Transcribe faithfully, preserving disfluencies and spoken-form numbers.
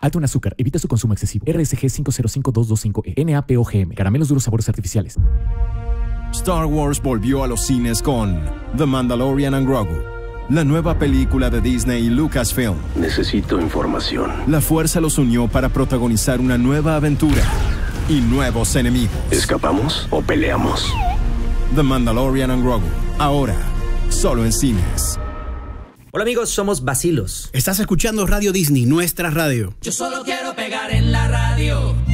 Alto en azúcar. Evita su consumo excesivo. R S G cinco cero cinco dos dos cinco E. N A P O G M. Caramelos duros, sabores artificiales. Star Wars volvió a los cines con The Mandalorian and Grogu, la nueva película de Disney y Lucasfilm. Necesito información. La fuerza los unió para protagonizar una nueva aventura y nuevos enemigos. ¿Escapamos o peleamos? The Mandalorian and Grogu, ahora, solo en cines. Hola amigos, somos Bacilos. Estás escuchando Radio Disney, nuestra radio. Yo solo quiero pegar en la radio.